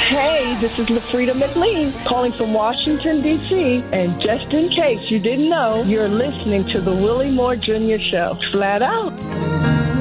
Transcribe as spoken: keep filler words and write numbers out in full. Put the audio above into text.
Hey, this is LaFrida McLean calling from Washington, D C And just in case you didn't know, you're listening to the Willie Moore Junior Show. Flat out.